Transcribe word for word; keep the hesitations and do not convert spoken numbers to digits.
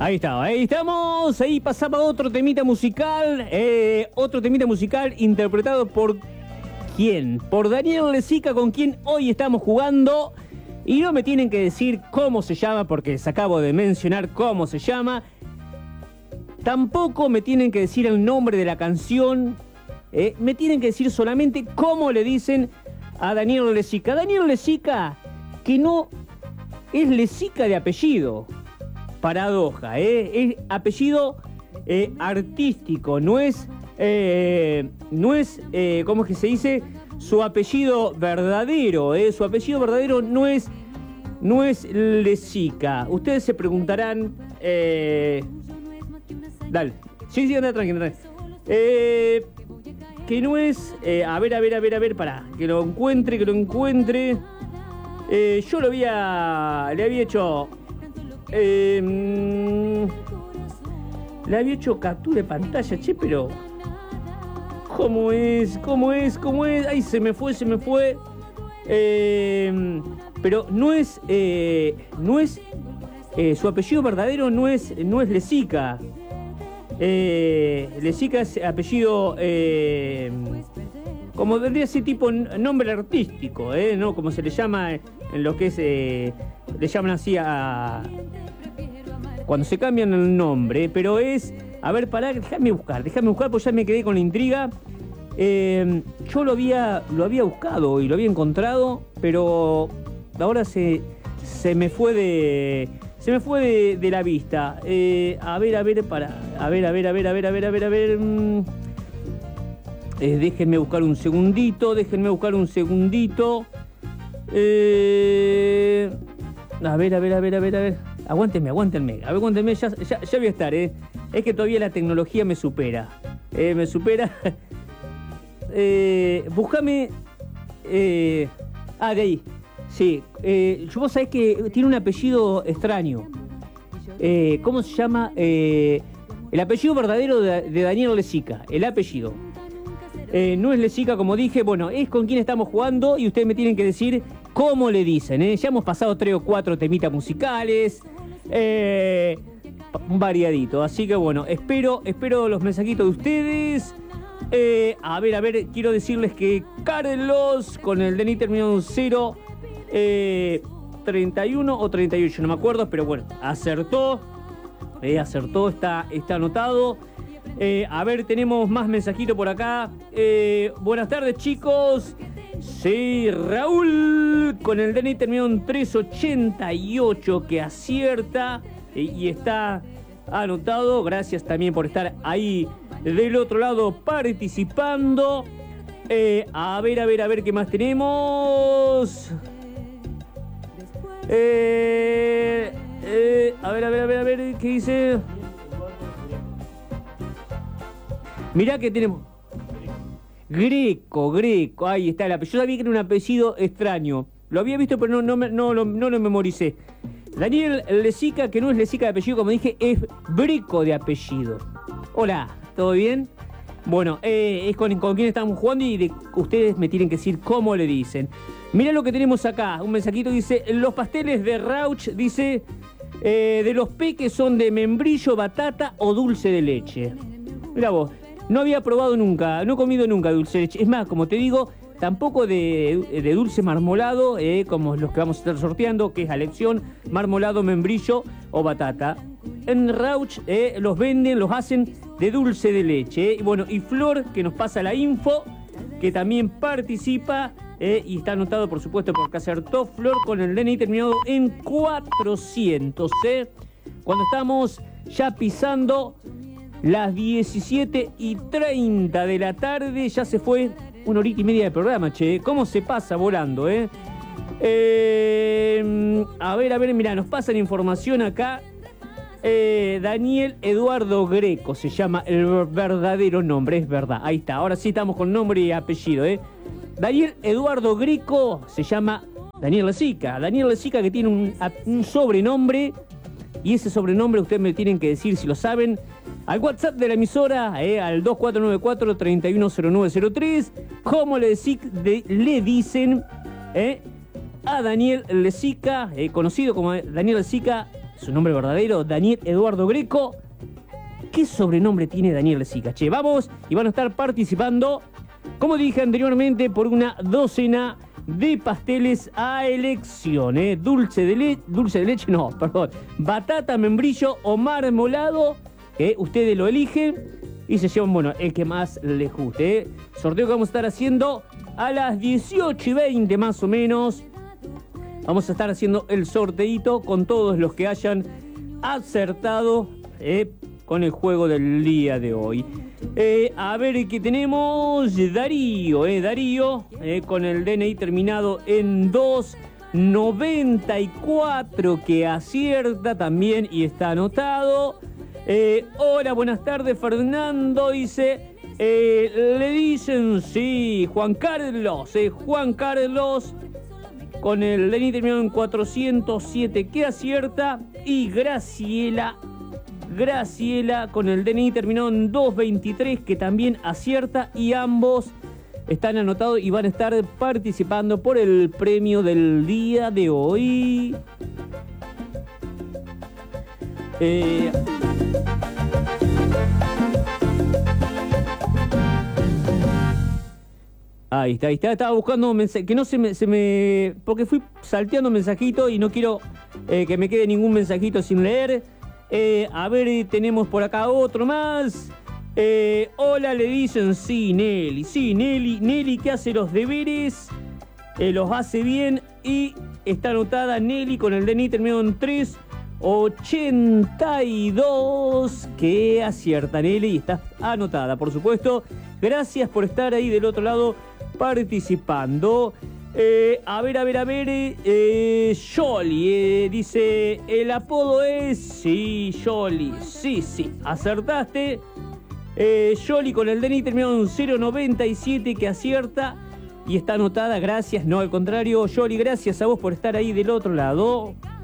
Ahí está, ahí estamos, ahí pasaba otro temita musical, eh, otro temita musical interpretado por ¿quién? Por Daniel Lezica, con quien hoy estamos jugando. Y no me tienen que decir cómo se llama, porque les acabo de mencionar cómo se llama. Tampoco me tienen que decir el nombre de la canción, eh, me tienen que decir solamente cómo le dicen a Daniel Lezica. Daniel Lezica, que no es Lezica de apellido. Paradoja, ¿eh? Es apellido eh, artístico, no es, eh, no es eh, ¿cómo es que se dice? Su apellido verdadero, ¿eh? Su apellido verdadero no es, no es Lezica. Ustedes se preguntarán, eh, dale, sí, sí, anda tranquilo, anda. Eh, que no es, eh, a ver, a ver, a ver, a ver, pará, que lo encuentre, que lo encuentre. Eh, yo lo había, le había hecho... Eh, le había hecho captura de pantalla, che, pero ¿cómo es? ¿Cómo es? ¿Cómo es? Ay, se me fue, se me fue. Eh, pero no es, eh, no es, eh, su apellido verdadero no es, no es Lezica. Eh, Lezica es apellido, eh, como de ese tipo, nombre artístico, eh, ¿no? Como se le llama en lo que es, eh, le llaman así a... cuando se cambian el nombre, pero es... A ver, pará, déjame buscar, déjame buscar, porque ya me quedé con la intriga. Eh, yo lo había, lo había buscado y lo había encontrado, pero ahora se, se me fue de... Se me fue de, de la vista. Eh, a ver, a ver, para... A ver, a ver, a ver, a ver, a ver, a ver, a ver... Mmm, eh, déjenme buscar un segundito, déjenme buscar un segundito. Eh, a ver, a ver, a ver, a ver, a ver. Aguántenme, aguántenme, a ver, aguántenme, ya, ya, ya voy a estar, ¿eh? Es que todavía la tecnología me supera. Eh, me supera. eh, Búscame. Eh, ah, de ahí. Sí. Eh, vos sabés que tiene un apellido extraño. Eh, ¿Cómo se llama? Eh, el apellido verdadero de, de Daniel Lezica. El apellido. Eh, no es Lezica, como dije. Bueno, es con quien estamos jugando y ustedes me tienen que decir cómo le dicen, ¿eh? Ya hemos pasado tres o cuatro temitas musicales. Eh, un variadito. Así que bueno, espero, espero los mensajitos de ustedes. Eh, a ver, a ver, quiero decirles que Carlos, con el D N I terminado en cero, eh, treinta y uno o treinta y ocho, no me acuerdo, pero bueno, acertó. Eh, acertó, está, está anotado. Eh, a ver, tenemos más mensajitos por acá. Eh, buenas tardes, chicos. Sí, Raúl, con el D N I terminado en trescientos ochenta y ocho, que acierta eh, y está anotado. Gracias también por estar ahí del otro lado participando. Eh, a ver, a ver, a ver qué más tenemos. Eh, eh, a ver, a ver, a ver, a ver, ¿qué dice? Mirá que tenemos... Greco, Greco, ahí está el apellido. Yo sabía que era un apellido extraño. Lo había visto, pero no, no, no, no, no, no lo memoricé. Daniel Lezica, que no es Lezica de apellido, como dije, es Greco de apellido. Hola, ¿todo bien? Bueno, eh, es con, con quien estamos jugando y de, ustedes me tienen que decir cómo le dicen. Mirá lo que tenemos acá. Un mensajito dice, los pasteles de Rauch, dice, eh, de los peques son de membrillo, batata o dulce de leche. Mirá vos. No había probado nunca, no he comido nunca dulce de leche. Es más, como te digo, tampoco de, de dulce marmolado, eh, como los que vamos a estar sorteando, que es a elección, marmolado, membrillo o batata. En Rauch eh, los venden, los hacen de dulce de leche. Eh. Y bueno, y Flor, que nos pasa la info, que también participa, eh, y está anotado, por supuesto, porque acertó Flor con el D N I terminado en cuatrocientos. Eh. Cuando estamos ya pisando... las diecisiete y treinta de la tarde, ya se fue una horita y media de programa, che. ¿Cómo se pasa volando, eh? eh a ver, a ver, mirá, nos pasan información acá. Eh, Daniel Eduardo Greco se llama el verdadero nombre, es verdad. Ahí está, ahora sí estamos con nombre y apellido, eh. Daniel Eduardo Greco se llama Daniel Lezica. Daniel Lezica, que tiene un, un sobrenombre, y ese sobrenombre ustedes me tienen que decir si lo saben. Al WhatsApp de la emisora, eh, al dos cuatro nueve cuatro, tres uno cero nueve cero tres, ¿cómo le, de, le dicen eh, a Daniel Lezica, eh, conocido como Daniel Lezica, su nombre verdadero, Daniel Eduardo Greco. ¿Qué sobrenombre tiene Daniel Sica? Che, vamos y van a estar participando, como dije anteriormente, por una docena de pasteles a elección, ¿eh? Dulce de leche, dulce de leche, no, perdón, batata, membrillo o marmolado, que ustedes lo eligen y se llevan, bueno, el que más les guste, ¿eh? Sorteo que vamos a estar haciendo a las dieciocho y veinte más o menos. Vamos a estar haciendo el sorteito con todos los que hayan acertado, ¿eh? Con el juego del día de hoy. Eh, a ver qué tenemos. Darío, eh, Darío, eh, con el D N I terminado en dos noventa y cuatro, que acierta también y está anotado. Eh, hola, buenas tardes, Fernando, dice. Eh, le dicen, sí, Juan Carlos, eh, Juan Carlos, con el D N I terminado en cuatrocientos siete, que acierta. Y Graciela. Graciela con el D N I terminado en doscientos veintitrés, que también acierta, y ambos están anotados y van a estar participando por el premio del día de hoy. Eh... Ahí está, ahí está, estaba buscando un mensaje, que no se me, se me... porque fui salteando mensajitos y no quiero eh, que me quede ningún mensajito sin leer. Eh, a ver, tenemos por acá otro más. Eh, hola, le dicen, sí, Nelly. Sí, Nelly, Nelly que hace los deberes, eh, los hace bien, y está anotada Nelly con el D N I terminado en trescientos ochenta y dos, que acierta Nelly y está anotada, por supuesto. Gracias por estar ahí del otro lado participando. Eh, a ver, a ver, a ver, eh, Jolly, eh, dice, el apodo es, sí, Jolly, sí, sí, acertaste. Eh, Jolly con el D N I terminado en cero noventa y siete, que acierta y está anotada, gracias, no, al contrario, Jolly, gracias a vos por estar ahí del otro lado.